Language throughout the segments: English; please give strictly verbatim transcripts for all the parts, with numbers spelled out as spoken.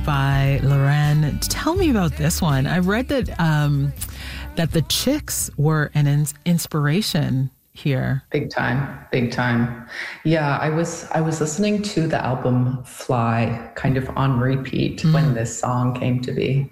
by Loren. Tell me about this one. I read that um, that the Chicks were an ins- inspiration here. Big time, big time. Yeah, I was I was listening to the album Fly kind of on repeat mm. when this song came to be.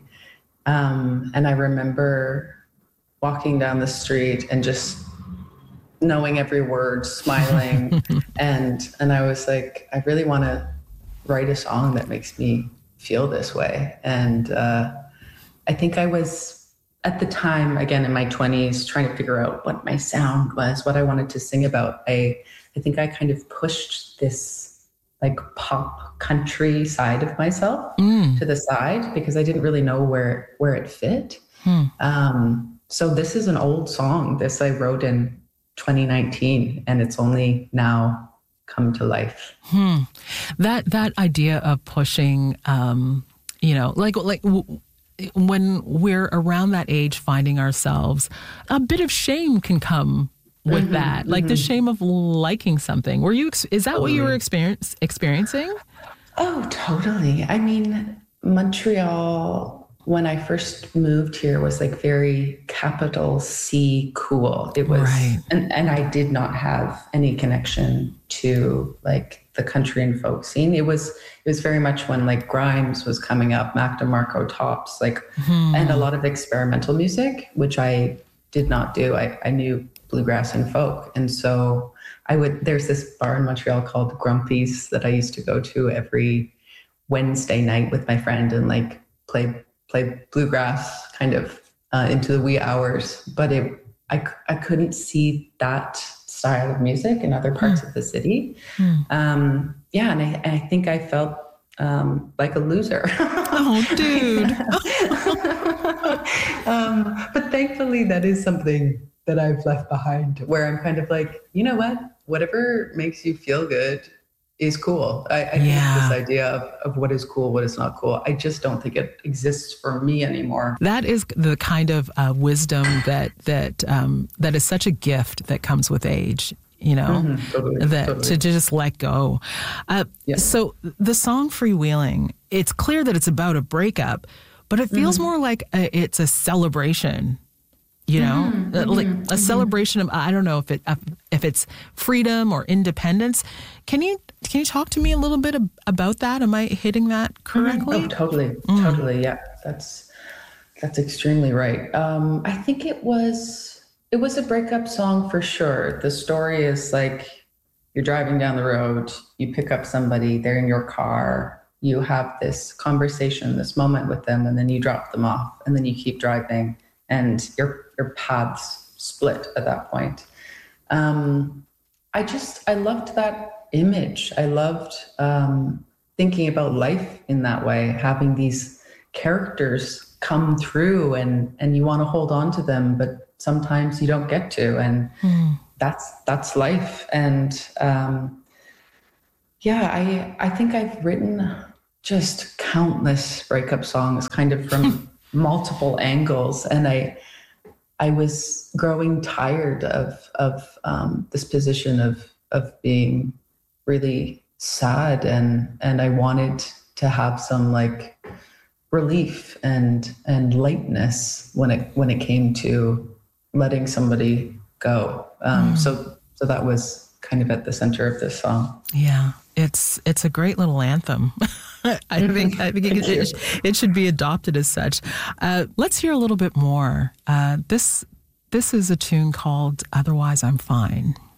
Um, and I remember walking down the street and just knowing every word, smiling. and and I was like, I really want to write a song that makes me feel this way. And uh, I think I was, at the time, again, in my twenties, trying to figure out what my sound was, what I wanted to sing about. I, I think I kind of pushed this like pop country side of myself mm. to the side because I didn't really know where, where it fit. Hmm. Um, so this is an old song. This I wrote in twenty nineteen, and it's only now come to life. Hmm. That that idea of pushing, um, you know, like like w- when we're around that age, finding ourselves, a bit of shame can come with mm-hmm, that, like mm-hmm. the shame of liking something. Were you? Is that totally. What you were experience, experiencing? Oh, totally. I mean, Montreal, when I first moved here, was like very capital C cool. It was, right. and, and I did not have any connection to like the country and folk scene. It was, it was very much when like Grimes was coming up, Mac DeMarco Tops, like, hmm. and a lot of experimental music, which I did not do. I, I knew bluegrass and folk. And so I would, there's this bar in Montreal called Grumpy's that I used to go to every Wednesday night with my friend and like play play bluegrass kind of uh, into the wee hours, but it, I, I couldn't see that style of music in other parts mm. of the city. Mm. Um, yeah, and I, and I think I felt um, like a loser. Oh, dude. um, but thankfully, that is something that I've left behind, where I'm kind of like, you know what? Whatever makes you feel good is cool. I, I yeah. think this idea of, of what is cool, what is not cool, I just don't think it exists for me anymore. That is the kind of uh, wisdom that that um, that is such a gift that comes with age, you know, mm-hmm, totally, that totally. to just let go. Uh, yeah. So the song Freewheeling, it's clear that it's about a breakup, but it feels mm-hmm. more like a, it's a celebration. You know, mm-hmm, uh, like mm-hmm, a celebration of, I don't know if it if it's freedom or independence. Can you can you talk to me a little bit ab- about that? Am I hitting that correctly? Mm-hmm. Oh, totally, mm. totally. Yeah, that's that's extremely right. Um, I think it was it was a breakup song for sure. The story is like you're driving down the road, you pick up somebody, they're in your car, you have this conversation, this moment with them, and then you drop them off, and then you keep driving. And your your paths split at that point. Um, I just, I loved that image. I loved um, thinking about life in that way, having these characters come through and, and you want to hold on to them, but sometimes you don't get to. And mm. that's that's life. And um, yeah, I I think I've written just countless breakup songs kind of from multiple angles, and I I was growing tired of of um, this position of of being really sad, and and I wanted to have some like relief and and lightness when it when it came to letting somebody go. Um, mm. So so that was kind of at the center of this song. Yeah, it's it's a great little anthem. I think I think it, it, it should be adopted as such. Uh, let's hear a little bit more. Uh, this this is a tune called "Otherwise I'm Fine."